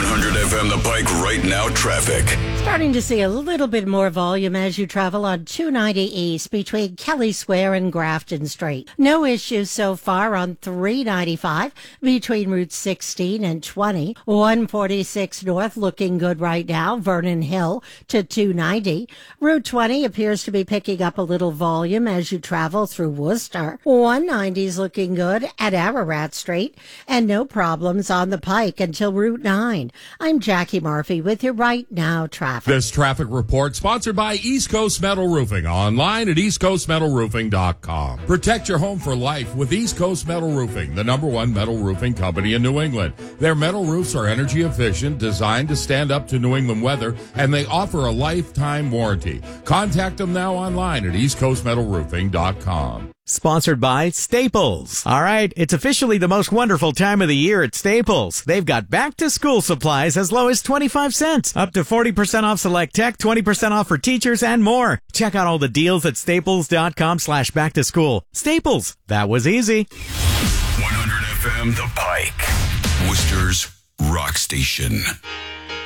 100 FM The Pike right now traffic. Starting to see a little bit more volume as you travel on 290 East between Kelly Square and Grafton Street. No issues so far on 395 between Route 16 and 20. 146 North looking good right now, Vernon Hill to 290. Route 20 appears to be picking up a little volume as you travel through Worcester. 190 is looking good at Ararat Street, and no problems on the Pike until Route 9. I'm Jackie Murphy with your right now traffic. This traffic report sponsored by East Coast Metal Roofing, online at eastcoastmetalroofing.com. Protect your home for life with East Coast Metal Roofing, the #1 metal roofing company in New England. Their metal roofs are energy efficient, designed to stand up to New England weather, and they offer a lifetime warranty. Contact them now online at eastcoastmetalroofing.com. Sponsored by Staples. All right, it's officially the most wonderful time of the year at Staples. They've got back-to-school supplies as low as 25 cents, up to 40% off select tech, 20% off for teachers, and more. Check out all the deals at staples.com/back-to-school. Staples, that was easy. 100 FM The Pike, Worcester's rock station.